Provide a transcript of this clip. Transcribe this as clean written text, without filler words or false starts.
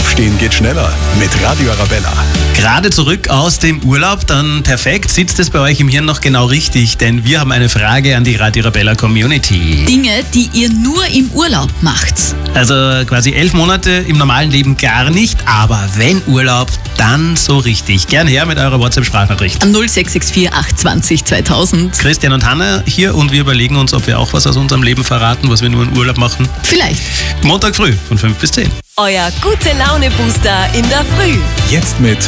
Aufstehen geht schneller mit Radio Arabella. Gerade zurück aus dem Urlaub, dann perfekt. Sitzt es bei euch im Hirn noch genau richtig, denn wir haben eine Frage an die Radio Arabella Community. Dinge, die ihr nur im Urlaub macht. Also quasi 11 Monate im normalen Leben gar nicht, aber wenn Urlaub, dann so richtig. Gern her mit eurer WhatsApp-Sprachnachricht. Am 0664 820 2000. Christian und Hanna hier und wir überlegen uns, ob wir auch was aus unserem Leben verraten, was wir nur im Urlaub machen. Vielleicht. Montag früh von 5 bis 10. Euer Gute-Laune-Booster in der Früh. Jetzt mit